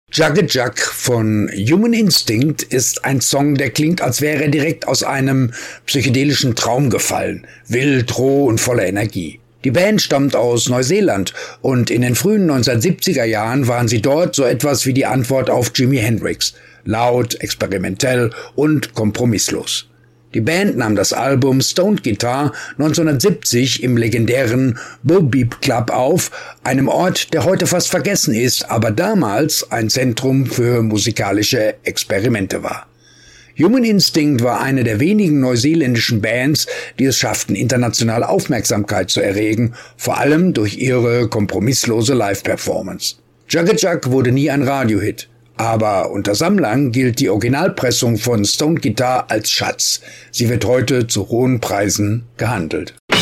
Jagged Jack von Human Instinct ist ein Song, der klingt, als wäre er direkt aus einem psychedelischen Traum gefallen. Wild, roh und voller Energie. Die Band stammt aus Neuseeland und in den frühen 1970er Jahren waren sie dort so etwas wie die Antwort auf Jimi Hendrix. Laut, experimentell und kompromisslos. Die Band nahm das Album Stoned Guitar 1970 im legendären Bo Beep Club auf, einem Ort, der heute fast vergessen ist, aber damals ein Zentrum für musikalische Experimente war. Human Instinct war eine der wenigen neuseeländischen Bands, die es schafften, internationale Aufmerksamkeit zu erregen, vor allem durch ihre kompromisslose Live-Performance. Jagged Jack wurde nie ein Radiohit. Aber unter Sammlern gilt die Originalpressung von Stoned Guitar als Schatz. Sie wird heute zu hohen Preisen gehandelt.